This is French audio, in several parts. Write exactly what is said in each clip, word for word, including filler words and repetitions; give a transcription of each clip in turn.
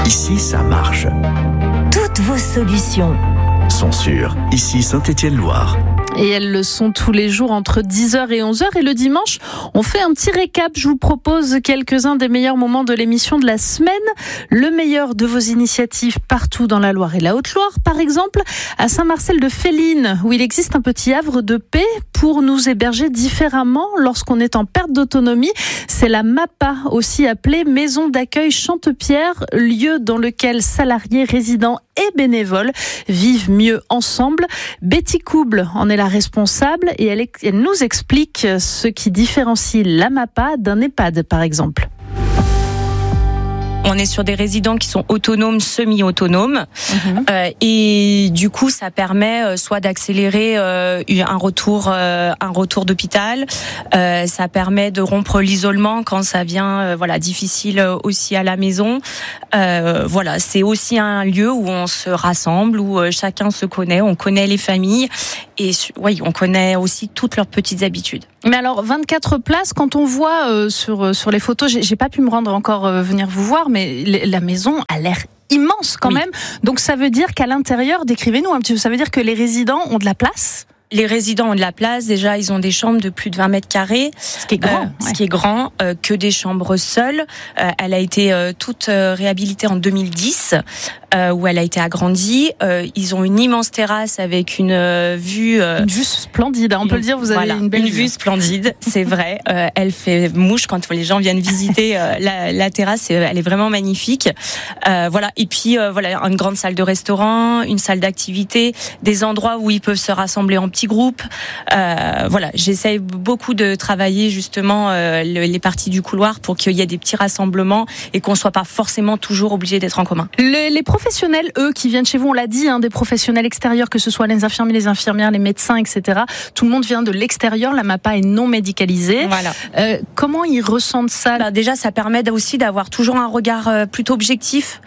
Ici, ça marche. Toutes vos solutions sont sur Ici Saint-Étienne-Loire. Et elles le sont tous les jours entre dix heures et onze heures. Et le dimanche, on fait un petit récap. Je vous propose quelques-uns des meilleurs moments de l'émission de la semaine. Le meilleur de vos initiatives partout dans la Loire et la Haute-Loire. Par exemple, à Saint-Marcel-de-Féline, où il existe un petit havre de paix pour nous héberger différemment lorsqu'on est en perte d'autonomie. C'est la MAPA, aussi appelée Maison d'accueil Chantepierre, lieu dans lequel salariés, résidents et bénévoles vivent mieux ensemble. Betty Couble en est la responsable et elle, elle nous explique ce qui différencie la MAPA d'un EHPAD, par exemple. On est sur des résidents qui sont autonomes, semi-autonomes, mmh. euh, et du coup, ça permet euh, soit d'accélérer euh, un retour, euh, un retour d'hôpital. Euh, ça permet de rompre l'isolement quand ça vient, euh, voilà, difficile aussi à la maison. Euh, voilà, c'est aussi un lieu où on se rassemble, où euh, chacun se connaît, on connaît les familles, et oui, on connaît aussi toutes leurs petites habitudes. Mais alors, vingt-quatre places, quand on voit euh, sur sur les photos, j'ai, j'ai pas pu me rendre encore euh, venir vous voir, mais la maison a l'air immense quand oui. même. Donc ça veut dire qu'à l'intérieur, décrivez-nous un petit peu, ça veut dire que les résidents ont de la place ? Les résidents ont de la place. Déjà, ils ont des chambres de plus de vingt mètres carrés. Ce qui est grand. Euh, ouais. Ce qui est grand, euh, que des chambres seules. Euh, elle a été euh, toute euh, réhabilitée en deux mille dix, euh, où elle a été agrandie. Euh, ils ont une immense terrasse avec une euh, vue... Euh, une vue splendide, hein, on une, peut le dire, vous avez voilà, une belle une vue. vue splendide, c'est vrai. Euh, elle fait mouche quand les gens viennent visiter euh, la, la terrasse. Elle est vraiment magnifique. Euh, voilà. Et puis, euh, voilà, une grande salle de restaurant, une salle d'activité, des endroits où ils peuvent se rassembler en petits groupes. Euh, voilà, j'essaye beaucoup de travailler justement euh, le, les parties du couloir pour qu'il y ait des petits rassemblements et qu'on soit pas forcément toujours obligé d'être en commun. Les, les professionnels, eux, qui viennent chez vous, on l'a dit, hein, des professionnels extérieurs, que ce soit les infirmiers, les infirmières, les médecins, et cetera. Tout le monde vient de l'extérieur. La MAPA est non médicalisée. Voilà. Euh, comment ils ressentent ça ? Bah, déjà, ça permet aussi d'avoir toujours un regard euh, plutôt objectif.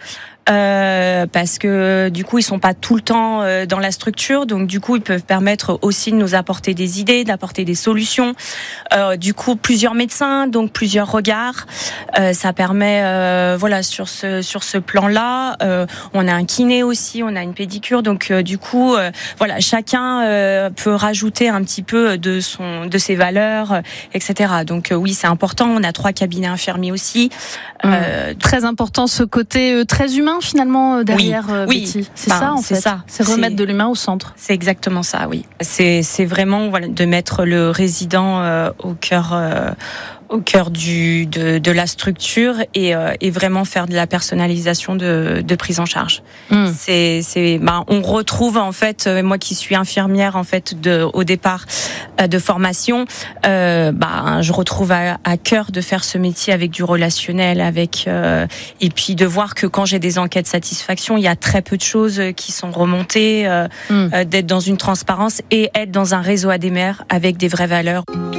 Euh, parce que du coup ils sont pas tout le temps euh, dans la structure, donc du coup ils peuvent permettre aussi de nous apporter des idées, d'apporter des solutions. Euh, du coup plusieurs médecins, donc plusieurs regards. Euh, ça permet, euh, voilà, sur ce sur ce plan-là, euh, on a un kiné aussi, on a une pédicure, donc euh, du coup euh, voilà, chacun euh, peut rajouter un petit peu de son de ses valeurs, euh, et cetera. Donc euh, oui, c'est important. On a trois cabinets infirmiers aussi. Euh, mmh. Très important ce côté euh, très humain. Finalement derrière oui, euh, oui. Betty, c'est ben, ça en c'est fait. Ça. C'est remettre c'est... de l'humain au centre. C'est exactement ça, oui. C'est c'est vraiment voilà de mettre le résident euh, au cœur euh, au cœur du de, de la structure et euh, et vraiment faire de la personnalisation de de prise en charge. Mm. C'est c'est ben on retrouve en fait euh, moi qui suis infirmière en fait de au départ euh, de formation, euh, ben je retrouve à, à cœur de faire ce métier avec du relationnel, avec euh, et puis de voir que quand j'ai des enquêtes de satisfaction, il y a très peu de choses qui sont remontées, euh, mm. euh, d'être dans une transparence et être dans un réseau A D M E R avec des vraies valeurs.